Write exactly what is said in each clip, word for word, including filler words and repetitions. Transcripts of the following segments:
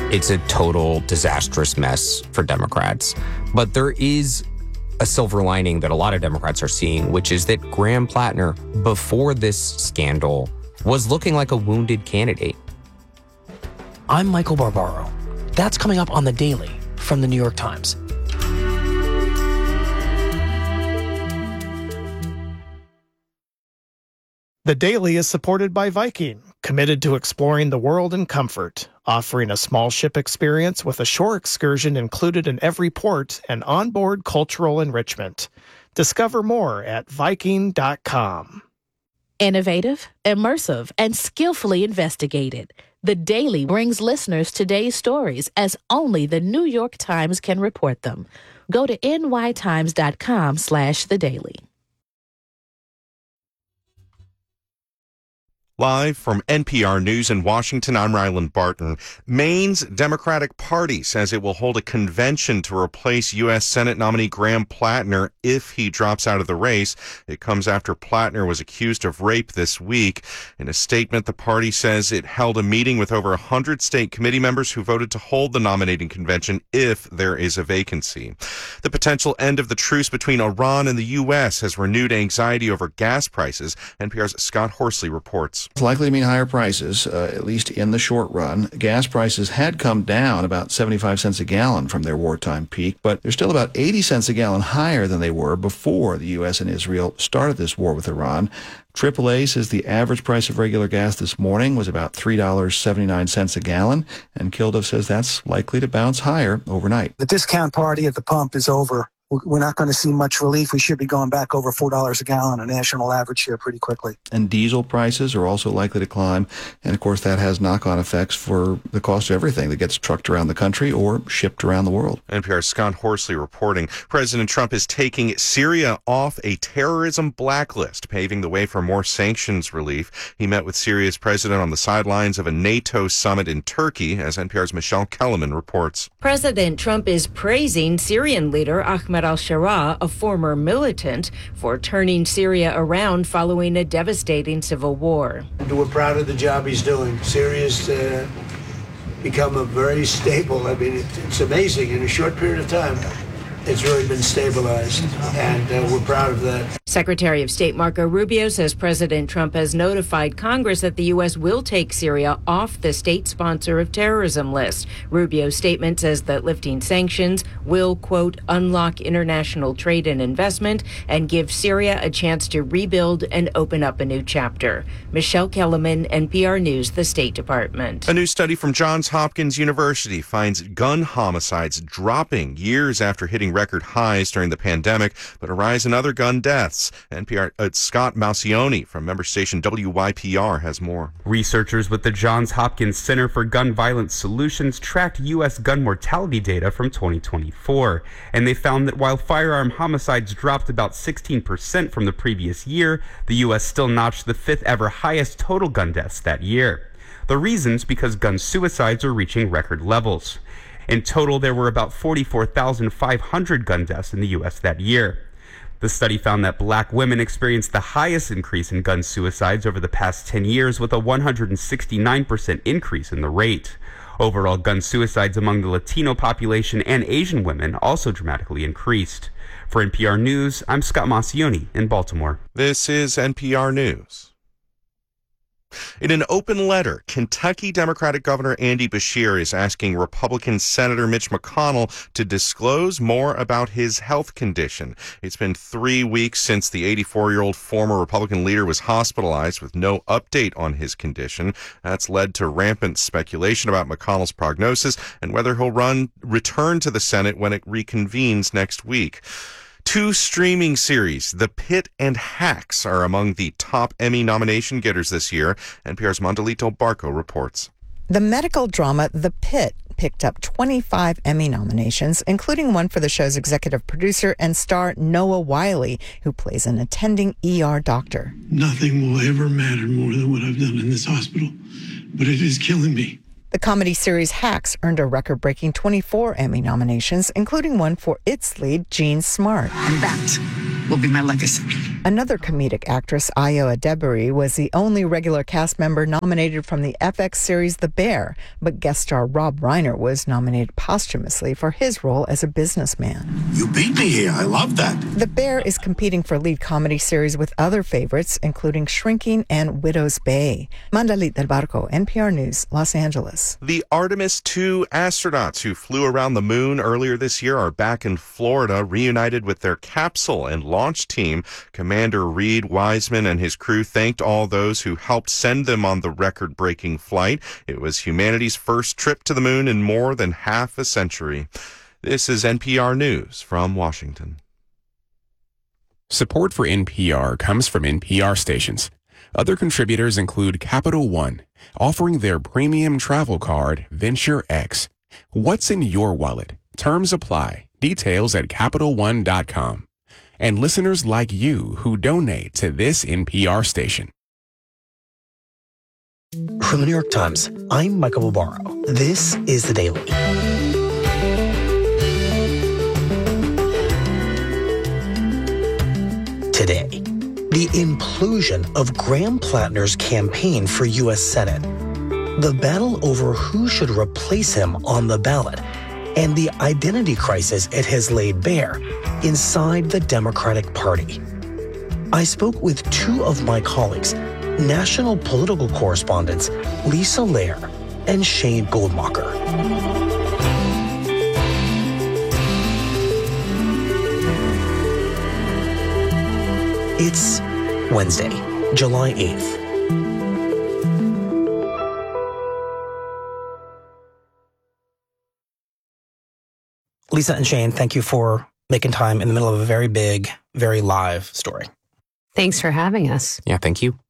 It's a total disastrous mess for Democrats. But there is a silver lining that a lot of Democrats are seeing, which is that Graham Plattner, before this scandal, was looking like a wounded candidate. I'm Michael Barbaro. That's coming up on The Daily from The New York Times. The Daily is supported by Viking, committed to exploring the world in comfort, offering a small ship experience with a shore excursion included in every port and onboard cultural enrichment. Discover more at Viking dot com. Innovative, immersive, and skillfully investigated. The Daily brings listeners today's stories as only the New York Times can report them. Go to N Y Times dot com slash the daily. Live from N P R News in Washington, I'm Ryland Barton. Maine's Democratic Party says it will hold a convention to replace U S Senate nominee Graham Plattner if he drops out of the race. It comes after Plattner was accused of rape this week. In a statement, the party says it held a meeting with over one hundred state committee members who voted to hold the nominating convention if there is a vacancy. The potential end of the truce between Iran and the U S has renewed anxiety over gas prices. N P R's Scott Horsley reports. It's likely to mean higher prices, uh, at least in the short run. Gas prices had come down about seventy-five cents a gallon from their wartime peak, but they're still about eighty cents a gallon higher than they were before the U S and Israel started this war with Iran. triple A says the average price of regular gas this morning was about three dollars and seventy-nine cents a gallon, and Kilduff says that's likely to bounce higher overnight. The discount party at the pump is over. We're not going to see much relief. We should be going back over four dollars a gallon, a national average here pretty quickly. And diesel prices are also likely to climb. And, of course, that has knock-on effects for the cost of everything that gets trucked around the country or shipped around the world. N P R's Scott Horsley reporting. President Trump is taking Syria off a terrorism blacklist, paving the way for more sanctions relief. He met with Syria's president on the sidelines of a NATO summit in Turkey, as N P R's Michelle Kellerman reports. President Trump is praising Syrian leader Ahmed al-Sharaa, a former militant, for turning Syria around following a devastating civil war. We're proud of the job he's doing. Syria's uh, become a very stable, I mean, it, it's amazing in a short period of time. It's really been stabilized, and uh, we're proud of that. Secretary of State Marco Rubio says President Trump has notified Congress that the U S will take Syria off the state sponsor of terrorism list. Rubio's statement says that lifting sanctions will, quote, unlock international trade and investment and give Syria a chance to rebuild and open up a new chapter. Michelle Kellerman, N P R News, the State Department. A new study from Johns Hopkins University finds gun homicides dropping years after hitting record highs during the pandemic, but a rise in other gun deaths. N P R uh, Scott Malcioni from member station W Y P R has more. Researchers with the Johns Hopkins Center for Gun Violence Solutions tracked U S gun mortality data from twenty twenty-four, and they found that while firearm homicides dropped about sixteen percent from the previous year, the U S still notched the fifth ever highest total gun deaths that year. The reason's because gun suicides are reaching record levels. In total, there were about forty-four thousand five hundred gun deaths in the U S that year. The study found that black women experienced the highest increase in gun suicides over the past ten years, with a one hundred sixty-nine percent increase in the rate. Overall, gun suicides among the Latino population and Asian women also dramatically increased. For N P R News, I'm Scott Malcioni in Baltimore. This is N P R News. In an open letter, Kentucky Democratic Governor Andy Beshear is asking Republican Senator Mitch McConnell to disclose more about his health condition. It's been three weeks since the eighty-four-year-old former Republican leader was hospitalized with no update on his condition. That's led to rampant speculation about McConnell's prognosis and whether he'll run return to the Senate when it reconvenes next week. Two streaming series, The Pit and Hacks, are among the top Emmy nomination getters this year. N P R's Mondolito Barco reports. The medical drama The Pit picked up twenty-five Emmy nominations, including one for the show's executive producer and star Noah Wyle, who plays an attending E R doctor. Nothing will ever matter more than what I've done in this hospital, but it is killing me. The comedy series Hacks earned a record-breaking twenty-four Emmy nominations, including one for its lead, Jean Smart. And that will be my legacy. Another comedic actress, Ayo Edebiri, was the only regular cast member nominated from the F X series The Bear, but guest star Rob Reiner was nominated posthumously for his role as a businessman. You beat me here. I love that. The Bear is competing for lead comedy series with other favorites, including Shrinking and Widow's Bay. Mandalit Del Barco, N P R News, Los Angeles. The Artemis two astronauts who flew around the moon earlier this year are back in Florida, reunited with their capsule and launch team. Commander Reed Wiseman and his crew thanked all those who helped send them on the record-breaking flight. It was humanity's first trip to the moon in more than half a century. This is N P R News from Washington. Support for N P R comes from N P R stations. Other contributors include Capital One, offering their premium travel card, Venture X. What's in your wallet? Terms apply. Details at Capital One dot com. And listeners like you who donate to this N P R station. From the New York Times, I'm Michael Barbaro. This is The Daily. Today, the implosion of Graham Plattner's campaign for U S Senate, the battle over who should replace him on the ballot, and the identity crisis it has laid bare inside the Democratic Party. I spoke with two of my colleagues, national political correspondents Lisa Lair and Shane Goldmacher. It's Wednesday, July eighth. Lisa and Shane, thank you for making time in the middle of a very big, very live story. Thanks for having us. Yeah, thank you.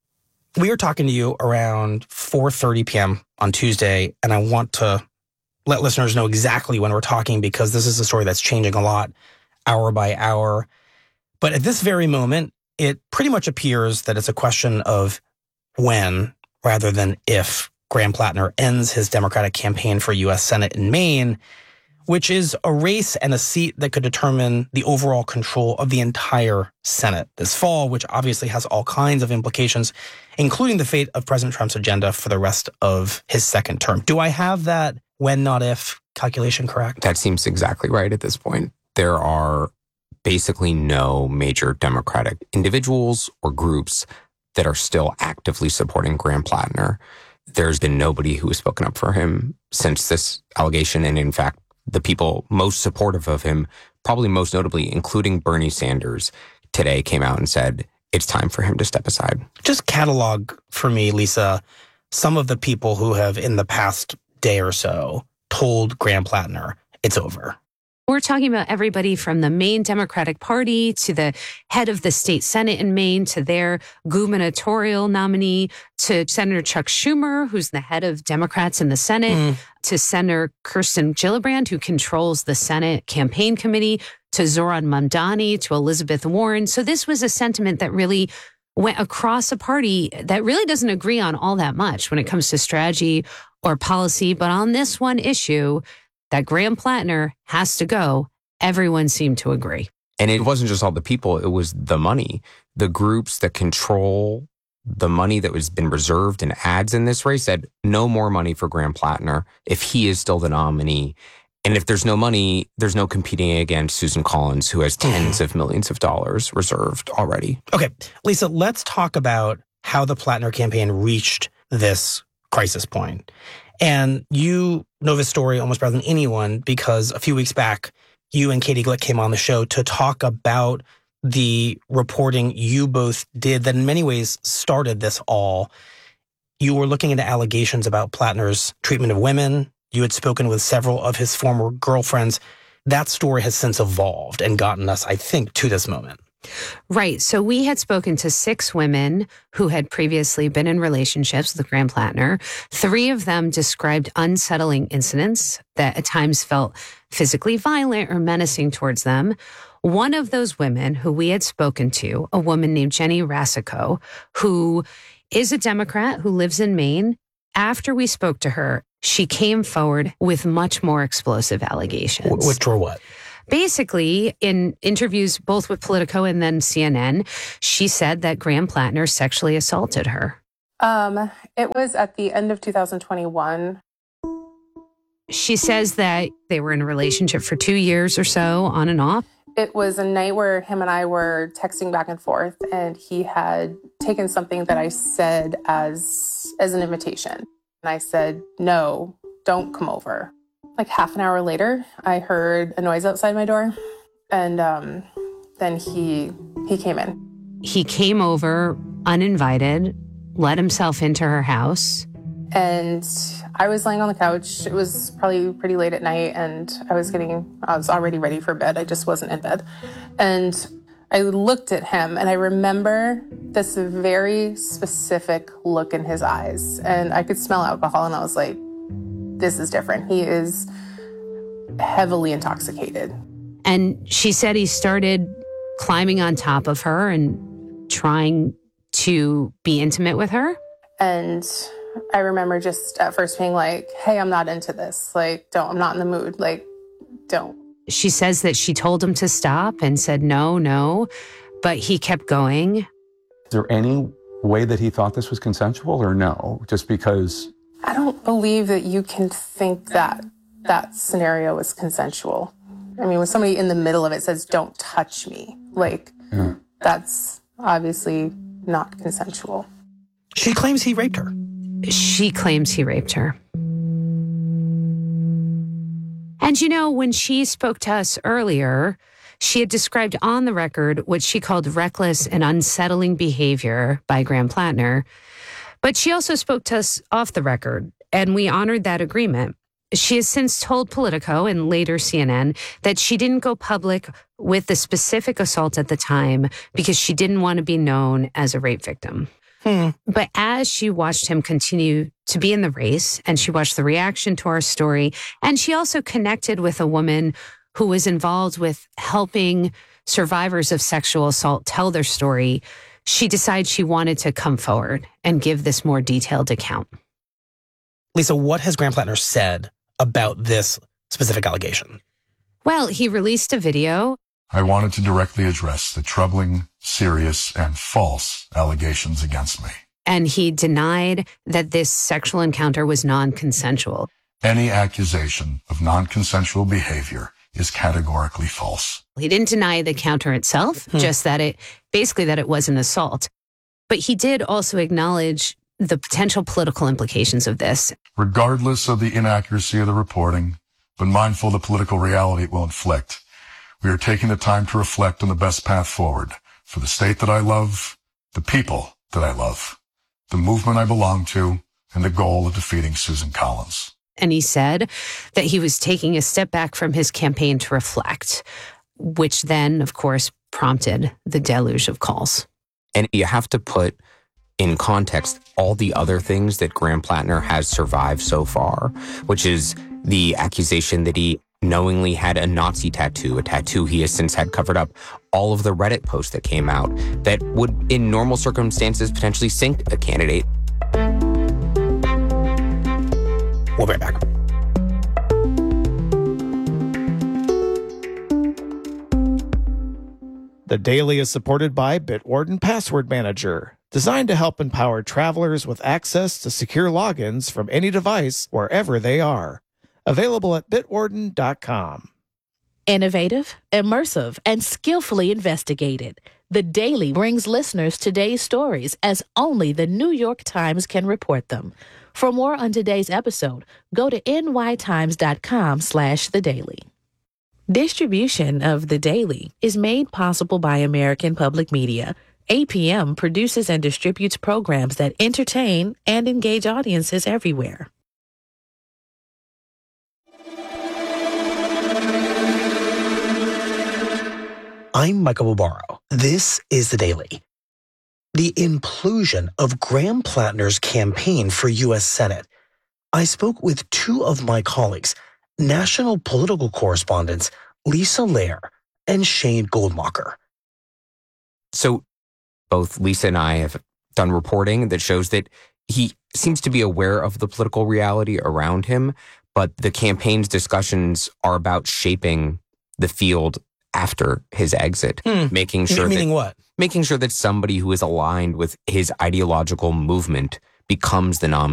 We are talking to you around four thirty p.m. on Tuesday, and I want to let listeners know exactly when we're talking because this is a story that's changing a lot hour by hour. But at this very moment, it pretty much appears that it's a question of when rather than if Graham Plattner ends his Democratic campaign for U S Senate in Maine, which is a race and a seat that could determine the overall control of the entire Senate this fall, which obviously has all kinds of implications, including the fate of President Trump's agenda for the rest of his second term. Do I have that when, not if calculation correct? That seems exactly right at this point. There are basically no major Democratic individuals or groups that are still actively supporting Graham Plattner. There's been nobody who has spoken up for him since this allegation. And in fact, the people most supportive of him, probably most notably, including Bernie Sanders, today came out and said it's time for him to step aside. Just catalog for me, Lisa, some of the people who have in the past day or so told Graham Plattner it's over. We're talking about everybody from the Maine Democratic Party to the head of the state Senate in Maine to their gubernatorial nominee to Senator Chuck Schumer, who's the head of Democrats in the Senate, mm. to Senator Kirsten Gillibrand, who controls the Senate campaign committee, to Zohran Mamdani, to Elizabeth Warren. So this was a sentiment that really went across a party that really doesn't agree on all that much when it comes to strategy or policy. But on this one issue, that Graham Plattner has to go, everyone seemed to agree. And it wasn't just all the people, it was the money. The groups that control the money that has been reserved in ads in this race said no more money for Graham Plattner if he is still the nominee. And if there's no money, there's no competing against Susan Collins, who has tens of millions of dollars reserved already. Okay, Lisa, let's talk about how the Plattner campaign reached this crisis point. And you know this story almost better than anyone because a few weeks back, you and Katie Glick came on the show to talk about the reporting you both did that in many ways started this all. You were looking into allegations about Plattner's treatment of women. You had spoken with several of his former girlfriends. That story has since evolved and gotten us, I think, to this moment. Right. So we had spoken to six women who had previously been in relationships with Graham Plattner. Three of them described unsettling incidents that at times felt physically violent or menacing towards them. One of those women who we had spoken to, a woman named Jenny Rasico, who is a Democrat who lives in Maine. After we spoke to her, she came forward with much more explosive allegations. Which were what? basically, in interviews both with Politico and then C N N, she said that Graham Plattner sexually assaulted her. Um, it was at the end of two thousand twenty-one. She says that they were in a relationship for two years or so, on and off. It was a night where him and I were texting back and forth, and he had taken something that I said as as an invitation. And I said, no, don't come over. Like half an hour later, I heard a noise outside my door, and um, then he he came in. He came over uninvited, let himself into her house. And I was laying on the couch. It was probably pretty late at night, and I was getting, I was already ready for bed. I just wasn't in bed. And I looked at him, and I remember this very specific look in his eyes. And I could smell alcohol, and I was like, this is different. He is heavily intoxicated. And she said he started climbing on top of her and trying to be intimate with her. And I remember just at first being like, hey, I'm not into this. Like, don't, I'm not in the mood. Like, don't. She says that she told him to stop and said, no, no, but he kept going. Is there any way that he thought this was consensual or no? Just because... I don't believe that you can think that that scenario is consensual. I mean, when somebody in the middle of it says, don't touch me, like, yeah. That's obviously not consensual. She claims he raped her. She claims he raped her. And you know, when she spoke to us earlier, she had described on the record what she called reckless and unsettling behavior by Graham Plattner. But she also spoke to us off the record, and we honored that agreement. She has since told Politico and later C N N that she didn't go public with the specific assault at the time because she didn't want to be known as a rape victim. Hmm. But as she watched him continue to be in the race, and she watched the reaction to our story, and she also connected with a woman who was involved with helping survivors of sexual assault tell their story, she decided she wanted to come forward and give this more detailed account. Lisa, what has Graham Plattner said about this specific allegation? Well, he released a video. I wanted to directly address the troubling, serious, and false allegations against me. And he denied that this sexual encounter was non-consensual. Any accusation of non-consensual behavior is categorically false. He didn't deny the encounter itself, hmm. just that it, basically that it was an assault. But he did also acknowledge the potential political implications of this. Regardless of the inaccuracy of the reporting, but mindful of the political reality it will inflict, we are taking the time to reflect on the best path forward for the state that I love, the people that I love, the movement I belong to, and the goal of defeating Susan Collins. And he said that he was taking a step back from his campaign to reflect, which then, of course, prompted the deluge of calls. And you have to put in context all the other things that Graham Plattner has survived so far, which is the accusation that he knowingly had a Nazi tattoo, a tattoo he has since had covered up, all of the Reddit posts that came out that would, in normal circumstances, potentially sink a candidate. We'll be right back. The Daily is supported by Bitwarden Password Manager, designed to help empower travelers with access to secure logins from any device wherever they are. Available at bitwarden dot com. Innovative, immersive, and skillfully investigated. The Daily brings listeners today's stories as only the New York Times can report them. For more on today's episode, go to n y times dot com slash the daily. Distribution of The Daily is made possible by American Public Media. A P M produces and distributes programs that entertain and engage audiences everywhere. I'm Michael Barbaro. This is The Daily. The implosion of Graham Plattner's campaign for U S Senate. I spoke with two of my colleagues, national political correspondents Lisa Lehr and Shane Goldmacher. So both Lisa and I have done reporting that shows that he seems to be aware of the political reality around him, but the campaign's discussions are about shaping the field after his exit, Hmm. making sure Meaning that, what? Making sure that somebody who is aligned with his ideological movement becomes the nominee.